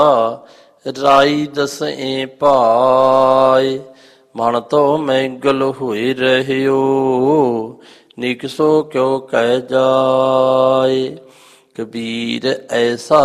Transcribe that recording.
ਰਾਈ ਦਸਏ ਭਾਏ। ਮਨ ਤੋ ਮੈਂਗਲ ਹੋਏ ਰਹਿਓ, ਨਿਕਸੋ ਕਿਉ ਕਹਿ ਜਾਏ। ਕਬੀਰ ਐਸਾ